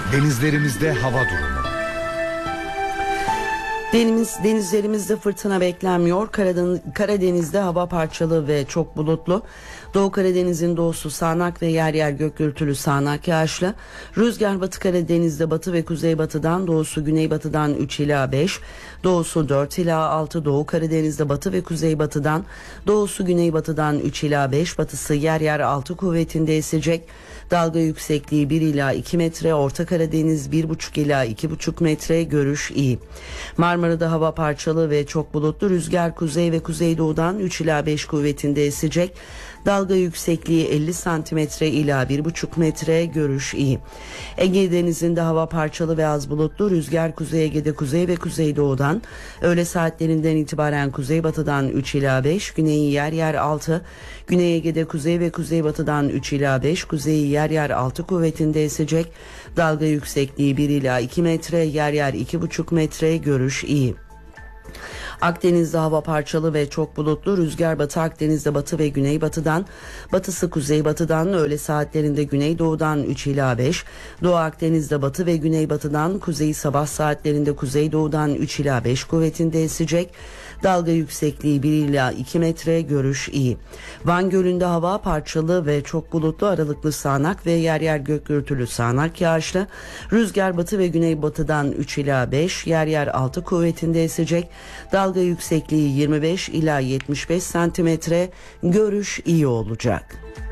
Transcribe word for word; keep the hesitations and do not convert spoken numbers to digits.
Denizlerimizde hava durumu. Deniz, denizlerimizde fırtına beklenmiyor. Karadeniz, Karadeniz'de hava parçalı ve çok bulutlu. Doğu Karadeniz'in doğusu sağanak ve yer yer gök gürültülü sağanak yağışlı. Rüzgar Batı Karadeniz'de batı ve kuzeybatıdan, doğusu güneybatıdan üç ila beş, doğusu dört ila altı. Doğu Karadeniz'de batı ve kuzeybatıdan, doğusu güneybatıdan üç ila beş, batısı yer yer altı kuvvetinde esecek. Dalga yüksekliği bir ila iki metre, Orta Karadeniz bir buçuk ila iki buçuk metre, görüş iyi. Marmara'da hava parçalı ve çok bulutlu, rüzgar kuzey ve kuzeydoğudan üç ila beş kuvvetinde esecek. Dalga yüksekliği elli santimetre ila bir buçuk metre, görüş iyi. Ege Denizi'nde hava parçalı ve az bulutlu, rüzgar Kuzey Ege'de kuzey ve kuzeydoğudan, öğle saatlerinden itibaren kuzeybatıdan üç ila beş, güneyi yer yer altı, Güney Ege'de kuzey ve kuzeybatıdan üç ila beş, kuzeyi yer yer altı kuvvetinde esecek. Dalga yüksekliği bir ila iki metre, yer yer iki buçuk metre, görüş iyi. Akdeniz'de hava parçalı ve çok bulutlu, rüzgar Batı Akdeniz'de batı ve güneybatıdan, batısı kuzeybatıdan, öğle saatlerinde güneydoğudan üç ila beş, Doğu Akdeniz'de batı ve güneybatıdan, kuzeyi sabah saatlerinde kuzeydoğudan üç ila beş kuvvetinde esecek. Dalga yüksekliği bir ila iki metre, görüş iyi. Van Gölü'nde hava parçalı ve çok bulutlu, aralıklı sağanak ve yer yer gök gürültülü sağanak yağışlı. Rüzgar batı ve güneybatıdan üç ila beş, yer yer altı kuvvetinde esecek. Dalga yüksekliği yirmi beş ila yetmiş beş santimetre, görüş iyi olacak.